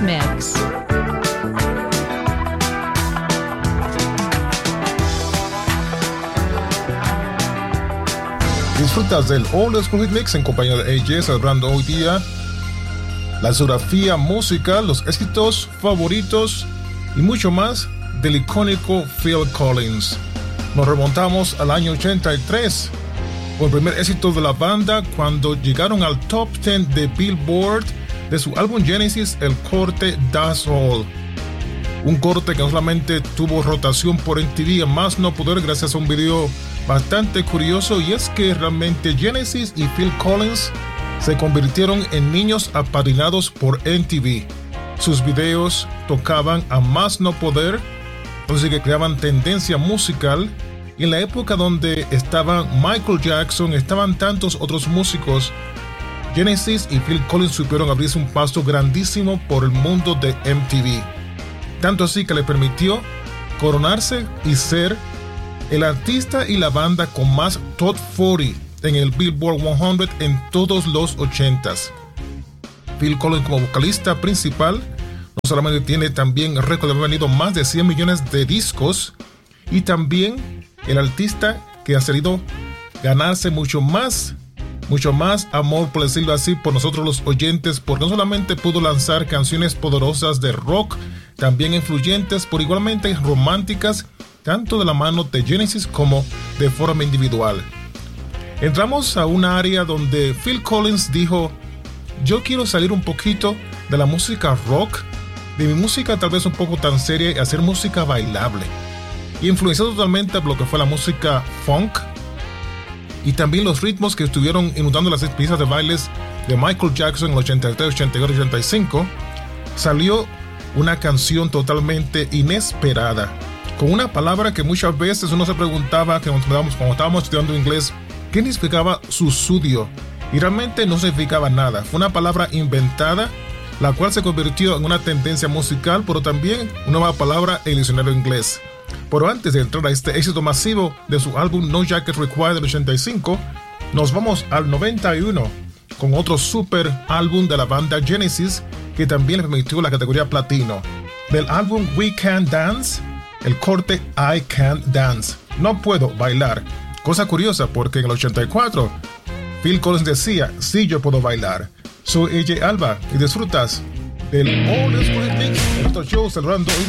Mix. Disfrutas del All School Hit Mix en compañía de AJ, celebrando hoy día la discografía musical, los éxitos favoritos y mucho más del icónico Phil Collins. Nos remontamos al año 83, con el primer éxito de la banda cuando llegaron al top 10 de Billboard de su álbum Genesis, el corte That's All. Un corte que no solamente tuvo rotación por MTV a más no poder gracias a un video bastante curioso, y es que realmente Genesis y Phil Collins se convirtieron en niños apadrinados por MTV. Sus videos tocaban a más no poder, entonces que creaban tendencia musical, y en la época donde estaban Michael Jackson, estaban tantos otros músicos, Genesis y Phil Collins supieron abrirse un paso grandísimo por el mundo de MTV. Tanto así que le permitió coronarse y ser el artista y la banda con más Top 40 en el Billboard 100 en todos los 80s. Phil Collins como vocalista principal no solamente tiene también el récord de haber vendido más de 100 millones de discos, y también el artista que ha salido ganarse mucho más amor, por decirlo así, por nosotros los oyentes, porque no solamente pudo lanzar canciones poderosas de rock, también influyentes, pero igualmente románticas, tanto de la mano de Genesis como de forma individual. Entramos a una área donde Phil Collins dijo: yo quiero salir un poquito de la música rock, de mi música tal vez un poco tan seria, y hacer música bailable. Y influenciado totalmente por lo que fue la música funk, y también los ritmos que estuvieron inundando las pistas de bailes de Michael Jackson en el 83, 84 y 85, salió una canción totalmente inesperada, con una palabra que muchas veces uno se preguntaba que cuando estábamos estudiando inglés, ¿qué significaba susudio? Y realmente no significaba nada. Fue una palabra inventada, la cual se convirtió en una tendencia musical, pero también una nueva palabra en el diccionario inglés. Pero antes de entrar a este éxito masivo de su álbum No Jacket Required del 85, nos vamos al 91 con otro super álbum de la banda Genesis, que también le permitió la categoría platino. Del álbum We Can Dance, el corte I Can't Dance, no puedo bailar. Cosa curiosa, porque en el 84 Phil Collins decía: sí, yo puedo bailar. Soy AJ Alba y disfrutas del All School Hit Mix en nuestro show celebrando hoy